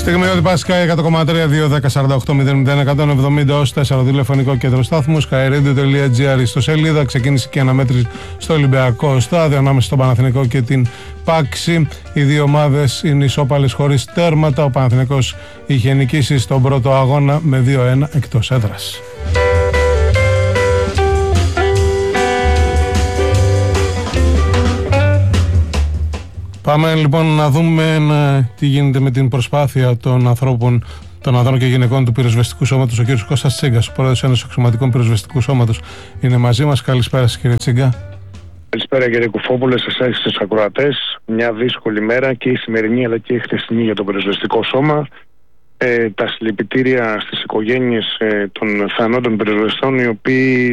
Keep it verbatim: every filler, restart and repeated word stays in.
Στιγμιώτη Πάσικα εκατό κόμμα τρία δύο δέκα σαράντα οκτώ μηδέν μηδέν εκατόν εβδομήντα ως τέσσερα τηλεφωνικό κέντρο στάθμου skyradio.gr. Στο σελίδα ξεκίνησε και η αναμέτρηση στο Ολυμπιακό στάδιο ανάμεσα στον Παναθηναϊκό και την Πάξη. Οι δύο ομάδες είναι ισόπαλες χωρίς τέρματα. Ο Παναθηναϊκός είχε νικήσει στον πρώτο αγώνα με δύο ένα εκτός έδρας. Πάμε λοιπόν να δούμε να, τι γίνεται με την προσπάθεια των ανθρώπων, των ανδρών και γυναικών του Πυροσβεστικού Σώματος. Ο κ. Κώστας Τσίγκας, ο πρόεδρος Ένωσης Αξιωματικών Πυροσβεστικού Σώματος, είναι μαζί μας. Καλησπέρα σας, κύριε Τσίγκα. Καλησπέρα, κύριε Κουφόπουλε, σε εσάς και στους ακροατές. Μια δύσκολη μέρα και η σημερινή αλλά και η χθεσινή για το Πυροσβεστικό Σώμα. Ε, τα συλληπιτήρια στις οικογένειες ε, των θανόντων πυροσβεστών, οι οποίοι